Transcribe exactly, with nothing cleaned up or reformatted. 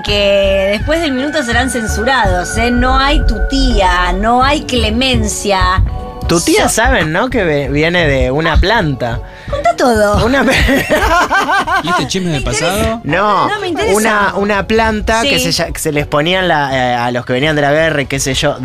que después del minuto serán censurados, ¿eh? No hay tutía, no hay clemencia. Tu tía So- saben, ¿no? Que ve- viene de una planta. Contá todo. Una ¿Y este chisme del pasado? No, No me interesa. una, una planta Sí. que se, ya- que se les ponían la, eh, a los que venían de la guerra y qué sé yo,